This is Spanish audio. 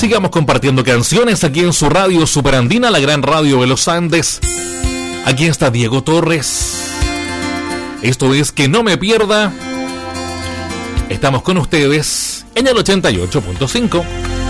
Sigamos compartiendo canciones aquí en su radio Superandina, la gran radio de los Andes. Aquí está Diego Torres. Esto es Que No Me Pierda. Estamos con ustedes en el 88.5.